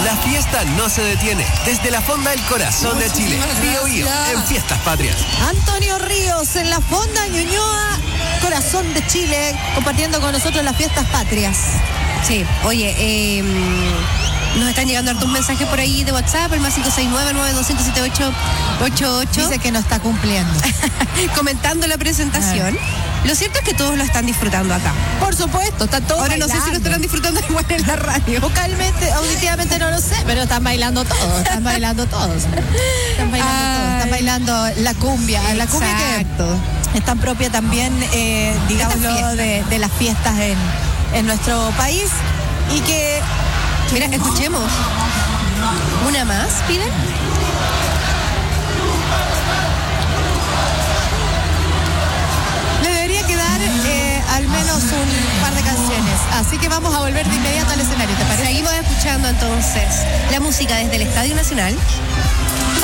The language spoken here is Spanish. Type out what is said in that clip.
La fiesta no se detiene. Desde la Fonda del Corazón de Chile, Biobío, en Fiestas Patrias. Antonio Ríos en la Fonda Ñuñoa, Corazón de Chile, compartiendo con nosotros las Fiestas Patrias. Sí, oye, nos están llegando hartos mensajes por ahí de WhatsApp, el más 569-9200-7888. Dice que no está cumpliendo. Comentando la presentación. Lo cierto es que todos lo están disfrutando acá. Por supuesto, están todos Ahora bailando. no sé si lo estarán disfrutando igual en la radio. Vocalmente, auditivamente no lo sé, pero están bailando todos, están bailando todos. Están bailando todos, están bailando la cumbia. La cumbia que es tan propia también, digámoslo, de las fiestas en nuestro país. Y que... Mira, escuchemos. ¿Una más, piden? Le debería quedar al menos un par de canciones. Así que vamos a volver de inmediato al escenario, ¿te parece? Seguimos escuchando entonces la música desde el Estadio Nacional.